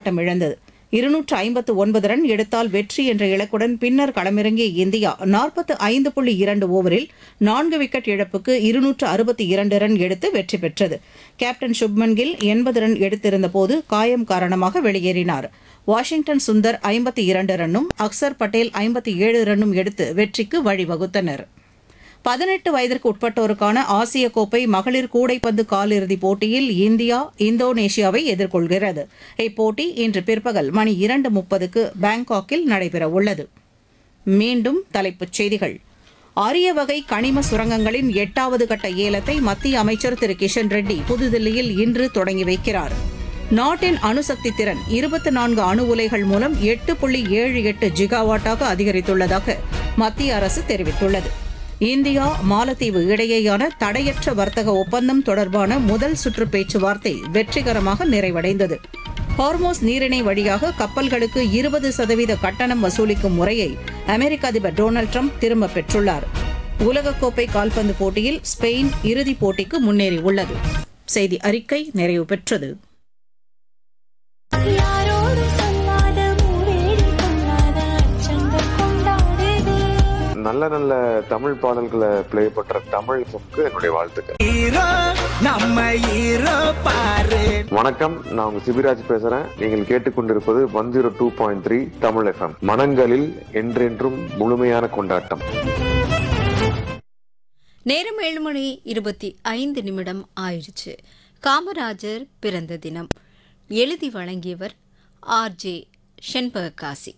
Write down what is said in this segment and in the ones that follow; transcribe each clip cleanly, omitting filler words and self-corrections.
ஆட்டமிழந்தது. 259 run எடுத்தால் வெற்றி என்ற இலக்குடன் பின்னர் களமிறங்கிய இந்தியா 45.2 ஓவரில் 4 விக்கெட் இழப்புக்கு 262 ரன் எடுத்து வெற்றி பெற்றது. கேப்டன் சுப்மன் கில் 80 ரன் எடுத்திருந்தபோது காயம் காரணமாக வெளியேறினார். வாஷிங்டன் சுந்தர் 52 ரன்னும் அக்சர் பட்டேல் 57 ரன்னும் எடுத்து வெற்றிக்கு வழிவகுத்தனர். 18 வயதிற்கு உட்பட்டோருக்கான ஆசிய கோப்பை மகளிர் கூடைப்பந்து காலிறுதிப் போட்டியில் இந்தியா இந்தோனேஷியாவை எதிர்கொள்கிறது. இப்போட்டி இன்று பிற்பகல் மணி 2:30க்கு பாங்காக்கில் நடைபெறவுள்ளது. மீண்டும் தலைப்புச் செய்திகள். அரிய வகை கனிம சுரங்கங்களின் 8வது கட்ட ஏலத்தை மத்திய அமைச்சர் திரு கிஷன் ரெட்டி புதுதில்லியில் இன்று தொடங்கி வைக்கிறார். நாட்டின் அணுசக்தி திறன் 24 அணு உலைகள் மூலம் 8.78 ஜிகாவாட்டாக அதிகரித்துள்ளதாக மத்திய அரசு தெரிவித்துள்ளது. இந்தியா மாலத்தீவு இடையேயான தடையற்ற வர்த்தக ஒப்பந்தம் தொடர்பான முதல் சுற்று பேச்சுவார்த்தை வெற்றிகரமாக நிறைவடைந்தது. ஹார்மோஸ் நீரிணை வழியாக கப்பல்களுக்கு 20% கட்டணம் வசூலிக்கும் முறையை அமெரிக்க அதிபர் டொனால்டு டிரம்ப் திரும்பப் பெற்றுள்ளார். உலகக்கோப்பை கால்பந்து போட்டியில் ஸ்பெயின் இறுதிப் போட்டிக்கு முன்னேறியுள்ளது. செய்தி அறிக்கை நிறைவு பெற்றது. நல்ல நல்ல தமிழ் பாடல்களை பிளே பண்ற தமிழுக்கு என்னுடைய வாழ்த்துக்கள். வணக்கம், நான் உங்க சிபிராஜ் பேசுறேன். நீங்கள் கேட்டுக்கொண்டிருப்பது 102.3 தமிழ் FM. மனங்களில் என்றென்றும் முழுமையான கொண்டாட்டம். நேரம் 7:25 ஆயிடுச்சு. காமராஜர் பிறந்த தினம் எழுதி வழங்கியவர் RJ செண்பககாசி.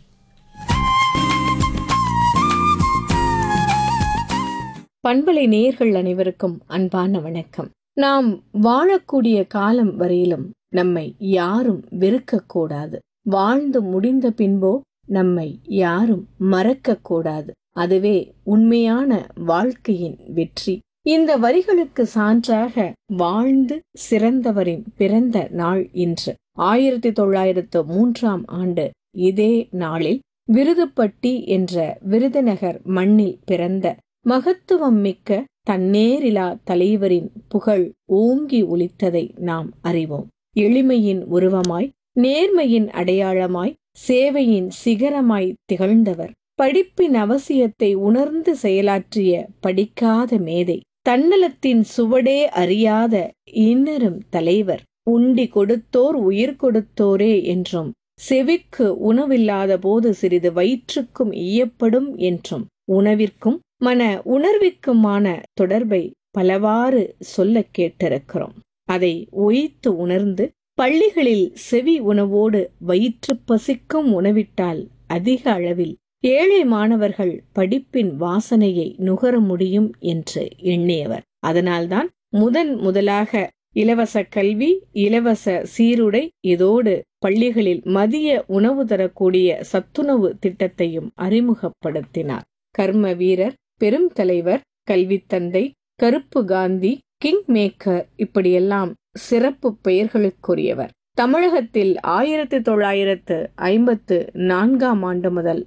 பண்பலை நேயர்கள் அனைவருக்கும் அன்பான வணக்கம். நாம் வாழக்கூடிய காலம் வரையிலும் நம்மை யாரும் வெறுக்கக்கூடாது. வாழ்ந்து முடிந்த பின்போ நம்மை யாரும் மறக்கக்கூடாது. அதுவே உண்மையான வாழ்க்கையின் வெற்றி. இந்த வரிகளுக்கு சான்றாக வாழ்ந்து சிறந்தவரின் பிறந்த நாள் இன்று. 1903ஆம் ஆண்டு இதே நாளில் விருதுப்பட்டி என்ற விருதுநகர் மண்ணில் பிறந்த மகத்துவம் மிக்க தன்னேரிலா தலைவரின் புகழ் ஓங்கி ஒலித்ததை நாம் அறிவோம். எளிமையின் உருவமாய், நேர்மையின் அடையாளமாய், சேவையின் சிகரமாய் திகழ்ந்தவர். படிப்பின் அவசியத்தை உணர்ந்து செயலாற்றிய படிக்காத மேதை. தன்னலத்தின் சுவடே அறியாத இன்னரும் தலைவர். உண்டி கொடுத்தோர் உயிர் கொடுத்தோரே என்றும், செவிக்கு உணவில்லாத போது சிறிது வயிற்றுக்கும் ஈயப்படும் என்றும், உணவிற்கும் மன உணர்விற்குமான தொடர்பை பலவாறு சொல்ல கேட்டிருக்கிறோம். அதை ஒய்த்து உணர்ந்து பள்ளிகளில் செவி உணவோடு வயிற்று பசிக்கும் உணவிட்டால் அதிக அளவில் ஏழை மாணவர்கள் படிப்பின் வாசனையை நுகர முடியும் என்று எண்ணியவர். அதனால்தான் முதலாக இலவச கல்வி, இலவச சீருடை, இதோடு பள்ளிகளில் மதிய உணவு தரக்கூடிய சத்துணவு திட்டத்தையும் அறிமுகப்படுத்தினார். கர்ம வீரர், பெரும் தலைவர், கல்வித்தந்தை, கருப்பு காந்தி, கிங் மேக்கர், இப்படியெல்லாம் சிறப்பு பெயர்களுக்குரியவர். தமிழகத்தில் 1954ஆம் ஆண்டு முதல்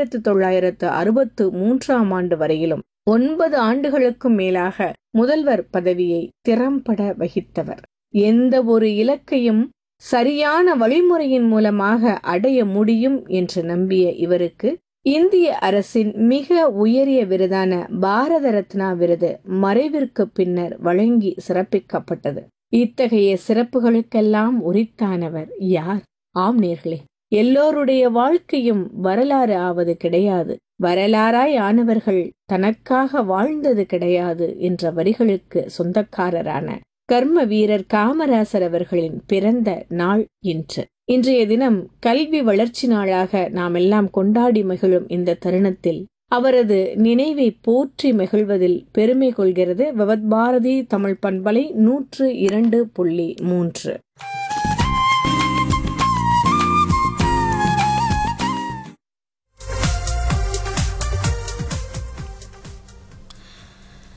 1963ஆம் ஆண்டு வரையிலும் 9 ஆண்டுகளுக்கும் மேலாக முதல்வர் பதவியை திறம்பட வகித்தவர். எந்த ஒரு இலக்கையும் சரியான வழிமுறையின் மூலமாக அடைய முடியும் என்று நம்பிய இவருக்கு இந்திய அரசின் மிக உயரிய விருதான பாரத ரத்னா விருது மறைவிற்கு பின்னர் வழங்கி சிறப்பிக்கப்பட்டது. இத்தகைய சிறப்புகளுக்கெல்லாம் உரித்தானவர் யார்? ஆம் நேர்களே, எல்லோருடைய வாழ்க்கையும் வரலாறு ஆவது கிடையாது. வரலாறாய் ஆனவர்கள் தனக்காக வாழ்ந்தது கிடையாது என்ற வரிகளுக்கு சொந்தக்காரரான கர்ம வீரர் காமராசர் அவர்களின் பிறந்த நாள் இன்று. இன்றைய தினம் கல்வி வளர்ச்சி நாளாக நாம் எல்லாம் கொண்டாடி மகிழும் இந்த தருணத்தில் அவரது நினைவை போற்றி மகிழ்வதில் பெருமை கொள்கிறது விவத் பாரதி தமிழ் பண்பலை 102.3.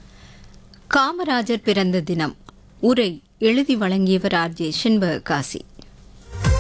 காமராஜர் பிறந்த தினம் உரை எழுதி வழங்கியவர் RJ செண்பககாசி.